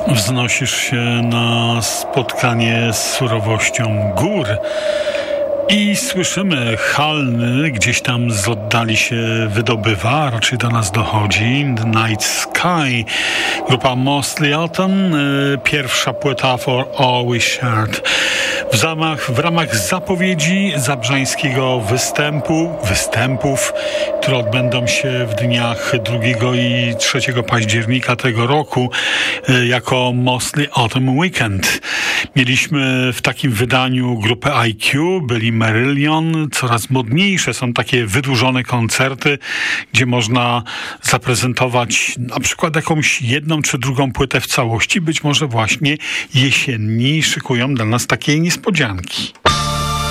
Wznosisz się na spotkanie z surowością gór i słyszymy halny, gdzieś tam z oddali się wydobywa, raczej do nas dochodzi, The Night Sky, grupa Mostly Autumn, pierwsza płyta For All We Shared. W ramach zapowiedzi zabrzańskiego występów, które odbędą się w dniach 2 i 3 października tego roku jako Mostly Autumn Weekend. Mieliśmy w takim wydaniu grupę IQ, byli Marillion, coraz modniejsze są takie wydłużone koncerty, gdzie można zaprezentować na przykład jakąś jedną czy drugą płytę w całości, być może właśnie jesienni szykują dla nas takie niespodzianki.